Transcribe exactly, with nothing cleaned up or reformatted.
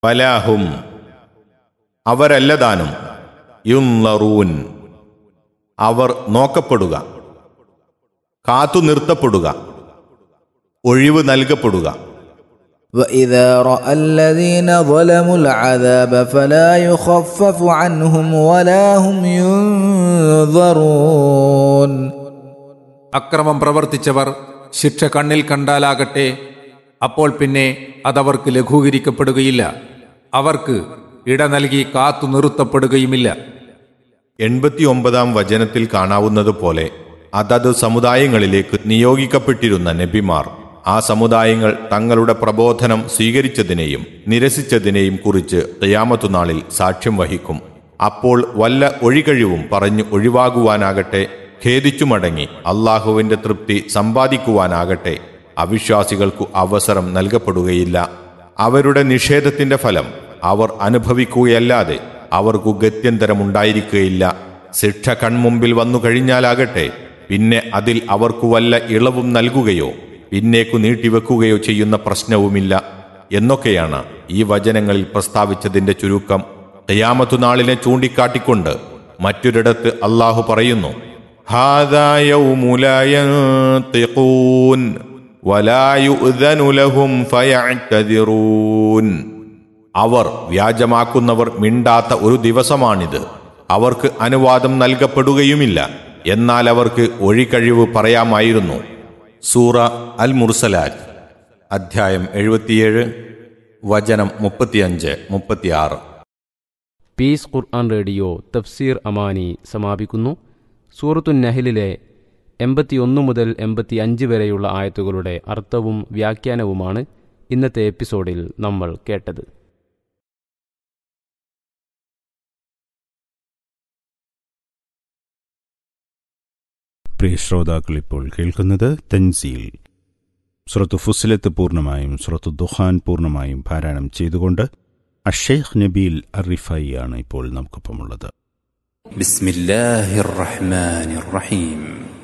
വലാഹും അവരല്ലതാനും യുൻളറൂൻ അവർ നോക്കപ്പെടുക, കാത്തു നിർത്തപ്പെടുക, ഒഴിവ് നൽകപ്പെടുക. وَإِذَا رَأَى الَّذِينَ ظَلَمُوا الْعَذَابَ فَلَا يُخَفَّفُ عَنْهُمْ وَلَا هُمْ يُنظَرُونَ. അക്രമം പ്രവർത്തിച്ചവർ ശിക്ഷ കണ്ണിൽ കണ്ടാലാകട്ടെ, അപ്പോൾ പിന്നെ അതവർക്ക് ലഘൂകരിക്കപ്പെടുകയില്ല, അവർക്ക് ഇട നൽകി കാത്തു നിർത്തപ്പെടുകയുമില്ല. എൺപത്തി ഒമ്പതാം വചനത്തിൽ കാണാവുന്നതുപോലെ അതത് സമുദായങ്ങളിലേക്ക് നിയോഗിക്കപ്പെട്ടിരുന്ന നബിമാർ ആ സമുദായങ്ങൾ തങ്ങളുടെ പ്രബോധനം സ്വീകരിച്ചതിനെയും നിരസിച്ചതിനെയും കുറിച്ച് ഖിയാമത്തു നാളിൽ സാക്ഷ്യം വഹിക്കും. അപ്പോൾ വല്ല ഒഴികഴിവും പറഞ്ഞു ഒഴിവാകുവാനാകട്ടെ, ഖേദിച്ചു മടങ്ങി അള്ളാഹുവിന്റെ തൃപ്തി സമ്പാദിക്കുവാനാകട്ടെ അവിശ്വാസികൾക്കു അവസരം നൽകപ്പെടുകയില്ല. അവരുടെ നിഷേധത്തിന്റെ ഫലം അവർ അനുഭവിക്കുകയല്ലാതെ അവർക്കു ഗത്യന്തരമുണ്ടായിരിക്കുകയില്ല. ശിക്ഷ കൺമുമ്പിൽ വന്നു കഴിഞ്ഞാലാകട്ടെ പിന്നെ അതിൽ അവർക്കു വല്ല ഇളവും നൽകുകയോ പിന്നേക്കു നീട്ടിവെക്കുകയോ ചെയ്യുന്ന പ്രശ്നവുമില്ല എന്നൊക്കെയാണ് ഈ വചനങ്ങളിൽ പ്രസ്താവിച്ചതിന്റെ ചുരുക്കം. ഖിയാമത്തു നാളിനെ ചൂണ്ടിക്കാട്ടിക്കൊണ്ട് മറ്റൊരിടത്ത് അള്ളാഹു പറയുന്നു, ഹാദാ യൗമു ലാ യൻതിഖൂൻ വലാ യുഅ്ദനു ലഹും ഫയഅ്തദിറൂൻ. അവർ വ്യാജമാക്കുന്നവർ മിണ്ടാത്ത ഒരു ദിവസമാണിത്, അവർക്ക് അനുവാദം നൽകപ്പെടുകയുമില്ല, എന്നാൽ അവർക്ക് ഒഴികഴിവ് പറയാമായിരുന്നു. സൂറ അൽ മുർസലാറ്റ് അധ്യായം എഴുപത്തിയേഴ് വചനം മുപ്പത്തിയഞ്ച് മുപ്പത്തിയാറ്. പീസ് ഖുർആൻ റേഡിയോ തഫ്സീർ അമാനി സമാപിക്കുന്നു. സൂറത്തുൻ നഹ്ലിലെ എൺപത്തിയൊന്ന് മുതൽ എൺപത്തി അഞ്ച് വരെയുള്ള ആയത്തുകളുടെ അർത്ഥവും വ്യാഖ്യാനവുമാണ് ഇന്നത്തെ എപ്പിസോഡിൽ നമ്മൾ കേട്ടത്. പ്രിയ ശ്രോതാക്കൾ, ഇപ്പോൾ കേൾക്കുന്നത് തൻസീൽ. സൂറത്തു ഫുസ്സിലത്ത് പൂർണ്ണമായും സൂറത്തു ദുഖാൻ പൂർണ്ണമായും പാരായണം ചെയ്തുകൊണ്ട് അഷേഖ് നബീൽ അറിഫായി ആണ് ഇപ്പോൾ നമുക്കൊപ്പമുള്ളത്. ബിസ്മില്ലാഹിർ റഹ്മാനിർ റഹീം.